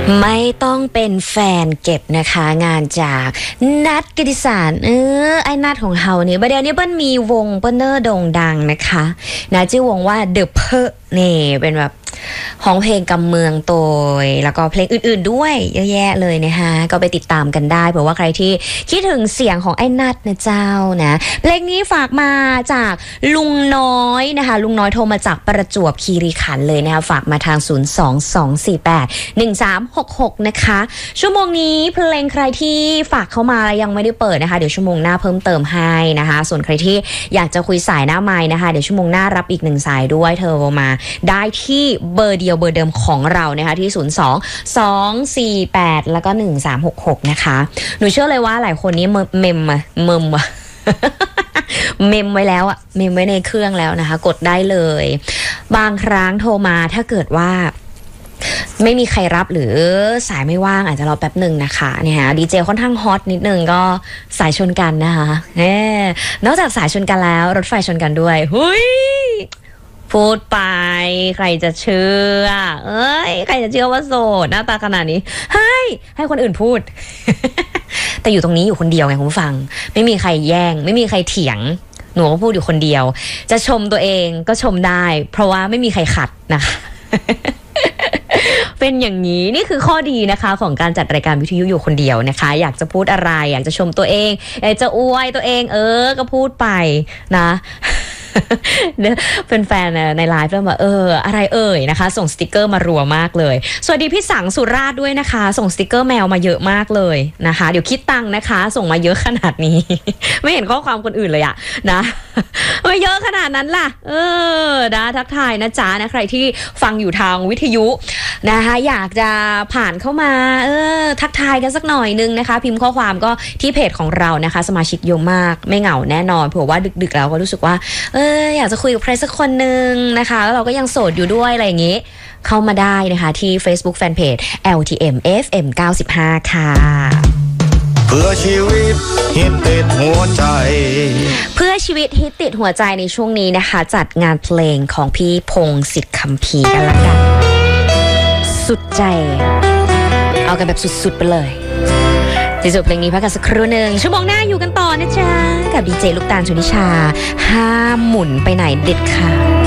ไม่ต้องเป็นแฟนเก็บนะคะงานจากนัทกิติสารไอ้นัทของเฮาเนี่ยประเดี๋ยวนี้เปิ้ลมีวงเปิ้ลเนอร์โด่งดังนะคะนะชื่อวงว่า The Per นี่เป็นแบบของเพลงกำเมืองโตยแล้วก็เพลงอื่นๆด้วยเยอะแยะเลยนะคะก็ไปติดตามกันได้เผื่อว่าใครที่คิดถึงเสียงของไอ้นัทนะเจ้านะเพลงนี้ฝากมาจากลุงน้อยนะคะลุงน้อยโทรมาจากประจวบคีรีขันธ์เลยนะคะฝากมาทาง022481366นะคะชั่วโมงนี้เพลงใครที่ฝากเข้ามาแล้วยังไม่ได้เปิดนะคะเดี๋ยวชั่วโมงหน้าเพิ่มเติมให้นะคะส่วนใครที่อยากจะคุยสายหน้าไมค์นะคะเดี๋ยวชั่วโมงหน้ารับอีก1สายด้วยเธอมาได้ที่เบอร์เดียวเบอร์เดิมของเรานะคะที่02-248แล้วก็1366นะคะหนูเชื่อเลยว่าหลายคนนี้เมมไว้แล้วอะเมมไว้ในเครื่องแล้วนะคะกดได้เลยบางครั้งโทรมาถ้าเกิดว่าไม่มีใครรับหรือสายไม่ว่างอาจจะรอแป๊บหนึ่งนะคะเนี่ยดีเจค่อนข้างฮอตนิดนึงก็สายชนกันนะคะนอกจากสายชนกันแล้วรถไฟชนกันด้วยหุยพูดไปใครจะเชื่อใครจะเชื่อว่าโสดหน้าตาขนาดนี้ให้คนอื่นพูด แต่อยู่ตรงนี้อยู่คนเดียวไงคุณผู้ฟังไม่มีใครแย่งไม่มีใครเถียงหนูก็พูดอยู่คนเดียวจะชมตัวเองก็ชมได้เพราะว่าไม่มีใครขัดนะคะ เป็นอย่างนี้นี่คือข้อดีนะคะของการจัดรายการวิทยุอยู่คนเดียวนะคะอยากจะพูดอะไรอยากจะชมตัวเองอยากจะอวยตัวเองก็พูดไปนะเป็นแฟนในไลฟ์แล้วมาอะไรนะคะส่งสติกเกอร์มารัวมากเลยสวัสดีพี่สังสุราษฎร์ด้วยนะคะส่งสติกเกอร์แมวมาเยอะมากเลยนะคะเดี๋ยวคิดตังค์นะคะส่งมาเยอะขนาดนี้ ไม่เห็นข้อความคนอื่นเลยอะนะไม่เยอะขนาดนั้นล่ะนะทักทายนะจ๊ะนะใครที่ฟังอยู่ทางวิทยุนะคะอยากจะผ่านเข้ามาทักทายกันสักหน่อยนึงนะคะพิมพ์ข้อความก็ที่เพจของเรานะคะสมาชิกเยอะมากไม่เหงาแน่นอนเผื่อว่าดึกๆแล้วก็รู้สึกว่าอยากจะคุยกับใครสักคนนึงนะคะแล้วเราก็ยังโสดอยู่ด้วยอะไรอย่างนี้เข้ามาได้นะคะที่ Facebook Fanpage LTM FM 95ค่ะเพื่อชีวิตฮิตติดหัวใจเพื่อชีวิตฮิตติดหัวใจในช่วงนี้นะคะจัดงานเพลงของพี่พงศิษฐ์คัมภีร์กันละกันสุดใจเอากันแบบสุดๆไปเลยที่สุดเพลงนี้พักกันสักครู่หนึ่งชั่วโมงหน้าอยู่กันต่อนะจ๊ะกับดีเจลูกตาลชนิชาห้ามหมุนไปไหนเด็ดขาด